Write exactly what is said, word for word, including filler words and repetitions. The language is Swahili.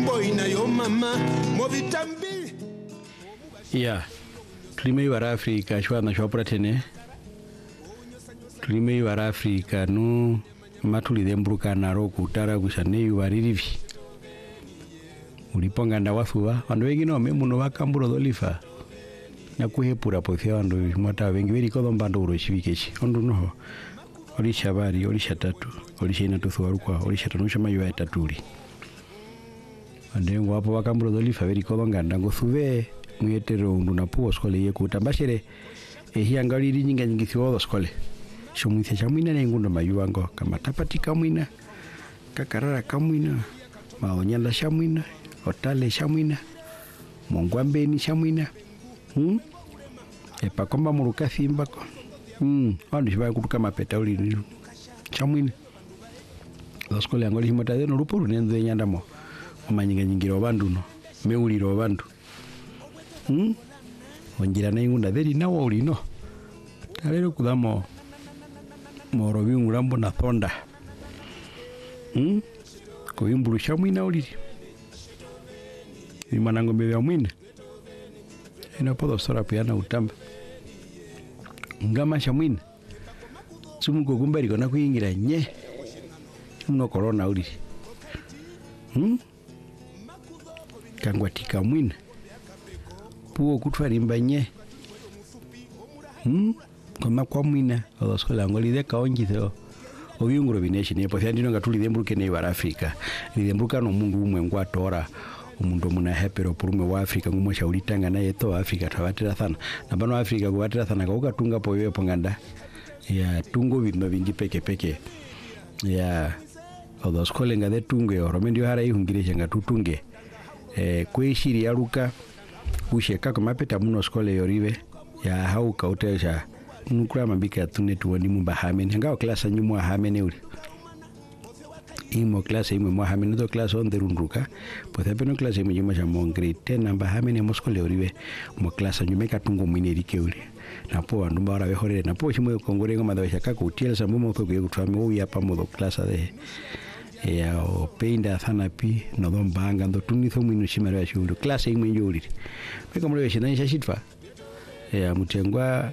nyimbo inayo mama movitambi ya tulime wa Afrika shwa na shwa pratene tulime wa Afrika no matuli dembruka naro kutara kushane yuwaririvi uliponga ndawafuwa wando wengi no memuno wakamburo dolifa na kuhepura pothia wando mwata wengi weri kodho mbando uroshivikeshi ondo noho olisha bari olisha tatu olisha ina tuthwarukwa olisha tanusha mayu ya taturi andengo hapo wakamburo dolifa weri kodho nganda ngothuve muyetero undu na puo skole ye kutambashere ehia ngaliri nyinga nyingisi wodo skole shumwithia chamwina na ngundo mayu wango kama tapati kamwina kakarara kamwina maonyanda chamwina otale chamwina mongwambeni chamwina hmm epa komba muruka simba ko hmm andi shiba kutuka mapeta uli chamwina skole angoli himota deno rupuru nendo nyanda mo omanyinga nyingiro bandu no meuliro bandu hmm onjira na ingunda dheri na woli no talero kudamo moro biungurambo na thonda hmm ko imburu chamwina uli ni manango mbele mwina ina podo sora piana utamba ngama chamwina sumuko gumbari kona kuingira nye no corona uli hmm kangwatika mwina puo kutwarimba nye hmm kama kwa mwina odoskola ngoli de kaonjitho obiunguro bineshi ne pothia ndino ngatuli dembruke ne wa Afrika ni dembruka no mundu umwe ngwatora umundu muna hepero purume wa Afrika ngumo shaulitanga na yeto Afrika tabatira sana na bano Afrika kubatira sana kauka tunga poyo ponganda ya tungo bimba bingi peke peke ya odoskola ngade tunge oromendio hara ihungire changa tutunge eh kweshiri yaruka usheka kama peta muno skole yorive ya hauka utesha nukura mambika tune tuwani mumba hamene ngao klasa nyumu hamene uli imo klasa imo mwa hamene do klasa on derunduka pothe peno klasa imo nyuma cha mongre ten namba hamene mo skole yorive mo klasa nyume katungo mwineri ke uli napo andumba ora behore napo shimo kongore ngoma da shaka ko tiela sa mumo ko kutwame o ya pamo do klasa de ya o peinda thana pi no don banga ndo tunitho mwinu shimara ya shulu klasa imo njoli peka mwe shina shitfa ya mutengwa